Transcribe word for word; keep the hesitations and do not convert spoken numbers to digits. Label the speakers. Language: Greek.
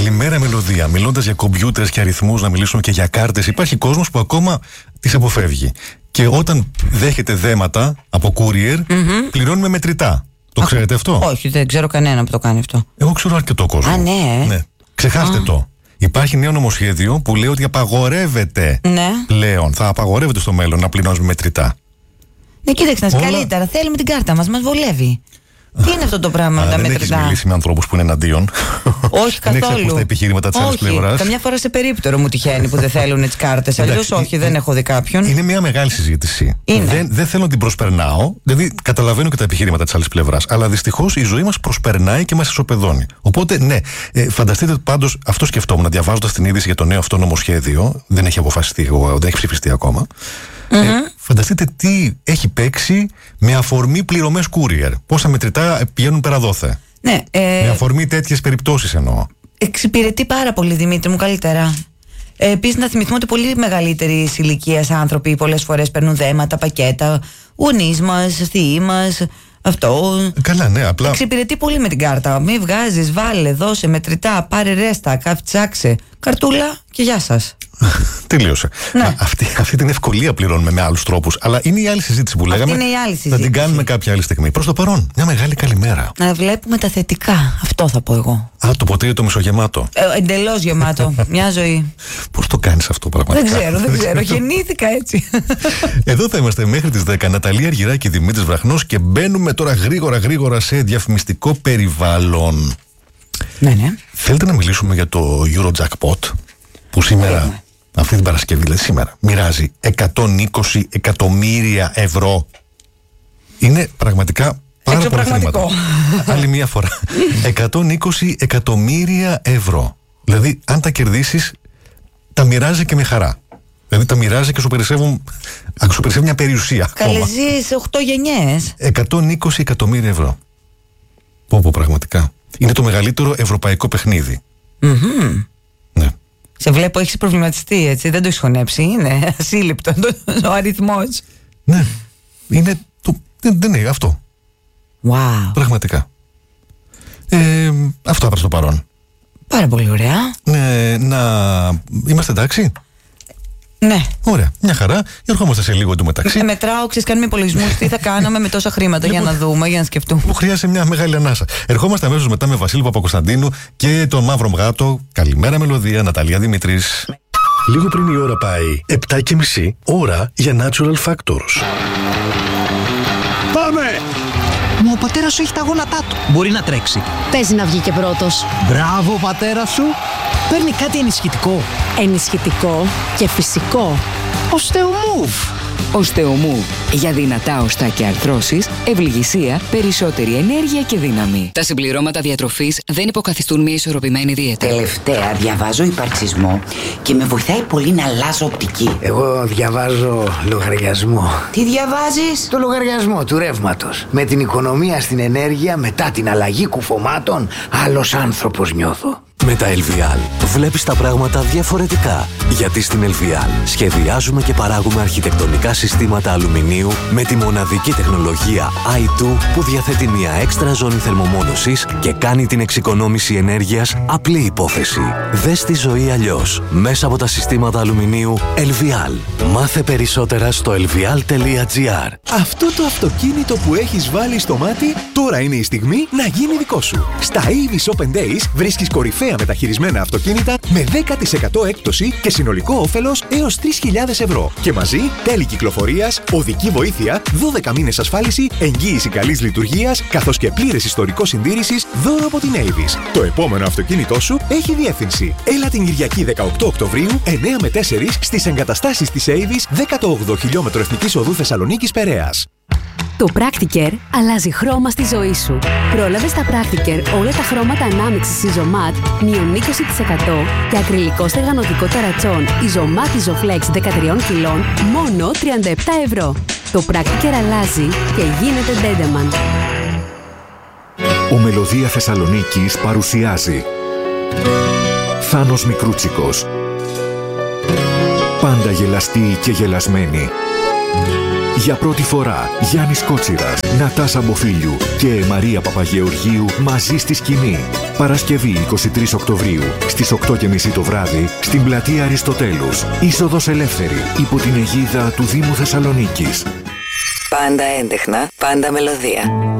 Speaker 1: Καλημέρα, Μελωδία. Μιλώντας για κομπιούτερς και αριθμούς, να μιλήσουμε και για κάρτες. Υπάρχει κόσμος που ακόμα τις αποφεύγει. Και όταν δέχεται δέματα από courier, mm-hmm. πληρώνει με μετρητά. Το Α, ξέρετε αυτό?
Speaker 2: Όχι, δεν ξέρω κανένα που το κάνει αυτό.
Speaker 1: Εγώ ξέρω αρκετό κόσμο.
Speaker 2: Α, ναι.
Speaker 1: ναι. Ξεχάστε Α. το. Υπάρχει νέο νομοσχέδιο που λέει ότι απαγορεύεται
Speaker 2: ναι.
Speaker 1: πλέον, θα απαγορεύεται στο μέλλον να πληρώνεις με μετρητά.
Speaker 2: Ναι, κοίταξε να Όλα... καλύτερα. Θέλουμε την κάρτα μας, μας βολεύει. Τι είναι αυτό το πράγμα με τα μετρητά?
Speaker 1: Δεν έχεις μιλήσει με ανθρώπους που είναι εναντίον?
Speaker 2: Όχι καθόλου.
Speaker 1: Δεν έχεις ακούσει τα επιχειρήματα της άλλης πλευράς?
Speaker 2: Καμιά φορά σε περίπτερο μου τυχαίνει που δεν θέλουν τις κάρτες. Αλλιώς όχι, δεν έχω δει κάποιον.
Speaker 1: Είναι μια μεγάλη συζήτηση. Δεν, δεν θέλω να την προσπερνάω. Δηλαδή, καταλαβαίνω και τα επιχειρήματα της άλλης πλευράς. Αλλά δυστυχώς η ζωή μας προσπερνάει και μας ισοπεδώνει. Οπότε, ναι, ε, φανταστείτε πάντως, αυτό σκεφτόμουν διαβάζοντας την είδηση για το νέο αυτό νομοσχέδιο. Δεν έχει αποφασιστεί, δεν έχει ψηφιστεί ακόμα. Mm-hmm. Ε, φανταστείτε τι έχει παίξει με αφορμή πληρωμές courier. Πόσα μετρητά πηγαίνουν πέρα δόθε.
Speaker 2: Ναι, ε,
Speaker 1: με αφορμή τέτοιες περιπτώσεις εννοώ.
Speaker 2: Εξυπηρετεί πάρα πολύ, Δημήτρη μου, καλύτερα. Ε, Επίσης, να θυμηθούμε ότι πολύ μεγαλύτερη ηλικία άνθρωποι πολλές φορές παίρνουν δέματα, πακέτα, γονείς μας, θείοι μας. Αυτό.
Speaker 1: Καλά, ναι, απλά.
Speaker 2: Εξυπηρετεί πολύ με την κάρτα. Μη βγάζεις, βάλε, δώσε μετρητά, πάρε ρέστα, καυτσάξε. Καρτούλα και γεια σας.
Speaker 1: Τελείωσε.
Speaker 2: Ναι.
Speaker 1: Α, αυτή, αυτή την ευκολία πληρώνουμε με άλλους τρόπους. Αλλά είναι η άλλη συζήτηση που λέγαμε.
Speaker 2: Αυτή είναι η άλλη συζήτηση.
Speaker 1: Θα την κάνουμε κάποια άλλη στιγμή. Προς το παρόν, μια μεγάλη καλημέρα.
Speaker 2: Να βλέπουμε τα θετικά. Αυτό θα πω εγώ.
Speaker 1: Α, το ποτήρι το μισογεμάτο.
Speaker 2: Ε, εντελώς γεμάτο. Μια ζωή.
Speaker 1: Πώς το κάνεις αυτό πραγματικά?
Speaker 2: Δεν ξέρω, δεν ξέρω. Γεννήθηκα έτσι.
Speaker 1: Εδώ θα είμαστε μέχρι τις δέκα. Ναταλία Αργυράκη, Δημήτρης Βραχνός, και μπαίνουμε τώρα γρήγορα γρήγορα σε διαφημιστικό περιβάλλον.
Speaker 2: Ναι, ναι.
Speaker 1: Θέλετε να μιλήσουμε για το Eurojackpot που σήμερα, ναι, αυτή την Παρασκευή, δηλαδή σήμερα, μοιράζει εκατόν είκοσι εκατομμύρια ευρώ. Είναι πραγματικά πάρα πολλά χρήματα. Άλλη μία φορά. εκατόν είκοσι εκατομμύρια ευρώ. Δηλαδή, αν τα κερδίσεις, τα μοιράζει και με χαρά. Δηλαδή, τα μοιράζει και σου περισσεύουν, σου περισσεύει μια περιουσία.
Speaker 2: Καλέ, ζεις οκτώ γενιές.
Speaker 1: εκατόν είκοσι εκατομμύρια ευρώ. Πω πω, πραγματικά. Είναι το μεγαλύτερο ευρωπαϊκό παιχνίδι.
Speaker 2: Mm-hmm.
Speaker 1: Ναι.
Speaker 2: Σε βλέπω, έχεις προβληματιστεί, έτσι. Δεν το έχεις χωνέψει. Είναι ασύλληπτο ο αριθμός.
Speaker 1: Ναι. Είναι το, δεν, δεν είναι αυτό.
Speaker 2: Wow.
Speaker 1: Πραγματικά. Ε, αυτό προς το παρόν.
Speaker 2: Πάρα πολύ ωραία.
Speaker 1: Ε, να είμαστε εντάξει?
Speaker 2: Ναι.
Speaker 1: Ωραία, μια χαρά. Ερχόμαστε σε λίγο εντωμεταξύ.
Speaker 2: Ε, μετράω, ξέρεις, κάνουμε υπολογισμούς τι θα κάναμε με τόσα χρήματα για να δούμε, για να σκεφτούμε.
Speaker 1: Που χρειάζεται μια μεγάλη ανάσα. Ερχόμαστε αμέσως μετά με Βασίλη Παπακοσταντίνου και τον Μαύρο Μγάτο. Καλημέρα, Μελωδία, Ναταλία Δημητρής. Λίγο πριν η ώρα πάει επτά και μισή, ώρα για Natural Factors.
Speaker 3: Πάμε!
Speaker 4: Μα ο πατέρας σου έχει τα γόνατά του.
Speaker 3: Μπορεί να τρέξει.
Speaker 4: Παίζει να βγει και πρώτος.
Speaker 3: Μπράβο, πατέρα σου. Παίρνει κάτι ενισχυτικό.
Speaker 4: Ενισχυτικό και φυσικό.
Speaker 3: Οστεομούβ.
Speaker 5: Οστεομούβ. Για δυνατά οστά και αρθρώσεις, ευληγησία, περισσότερη ενέργεια και δύναμη. Τα συμπληρώματα διατροφής δεν υποκαθιστούν μια ισορροπημένη δίαιτα.
Speaker 6: Τελευταία διαβάζω υπαρξισμό και με βοηθάει πολύ να αλλάζω οπτική.
Speaker 7: Εγώ διαβάζω λογαριασμό.
Speaker 6: Τι διαβάζεις?
Speaker 7: Το λογαριασμό του ρεύματος. Με την οικονομία στην ενέργεια μετά την αλλαγή κουφωμάτων, άλλος άνθρωπος νιώθω.
Speaker 8: Με τα ελ βι αλ βλέπεις τα πράγματα διαφορετικά. Γιατί στην ελ βι αλ σχεδιάζουμε και παράγουμε αρχιτεκτονικά συστήματα αλουμινίου με τη μοναδική τεχνολογία άι τού που διαθέτει μια έξτρα ζώνη θερμομόνωσης και κάνει την εξοικονόμηση ενέργειας απλή υπόθεση. Δες τη ζωή αλλιώς μέσα από τα συστήματα αλουμινίου ελ βι αλ. Μάθε περισσότερα στο ελ βι αλ τελεία τζι άρ.
Speaker 9: Αυτό το αυτοκίνητο που έχεις βάλει στο μάτι, τώρα είναι η στιγμή να γίνει δικό σου. Στα Avis Open Days βρίσκεις κορυφαία μεταχειρισμένα αυτοκίνητα με δέκα τοις εκατό έκπτωση και συνολικό όφελος έως τρεις χιλιάδες ευρώ. Και μαζί τέλη κυκλοφορίας, οδική βοήθεια, δώδεκα μήνες ασφάλιση, εγγύηση καλής λειτουργίας, καθώς και πλήρες ιστορικό συντήρησης, δώρο από την Avis. Το επόμενο αυτοκίνητό σου έχει διεύθυνση. Έλα την Κυριακή δεκαοκτώ Οκτωβρίου, εννέα με τέσσερα στις εγκαταστάσεις της Avis, δέκατο όγδοο χιλιόμετρο Εθνικής Οδού Θεσσαλονίκης Περαίας.
Speaker 10: Το Practicare αλλάζει χρώμα στη ζωή σου. Πρόλαβε στα Practicare όλα τα χρώματα ανάμειξης Isomat μείον είκοσι τοις εκατό και ακριλικό στεγανοτικό ταρατσόν Isomat Isoflex δεκατρία κιλών μόνο τριάντα επτά ευρώ. Το Practicare αλλάζει και γίνεται Dendeman.
Speaker 11: Ο Μελωδία Θεσσαλονίκης παρουσιάζει Θάνος Μικρούτσικος. Πάντα γελαστή και γελασμένη. Για πρώτη φορά, Γιάννης Κότσιρας, Νατάσα Μποφίλιου και Μαρία Παπαγεωργίου μαζί στη σκηνή. Παρασκευή εικοστή τρίτη Οκτωβρίου στις οκτώ και μισή το βράδυ στην πλατεία Αριστοτέλους. Είσοδος ελεύθερη υπό την αιγίδα του Δήμου Θεσσαλονίκης.
Speaker 12: Πάντα έντεχνα, πάντα μελωδία.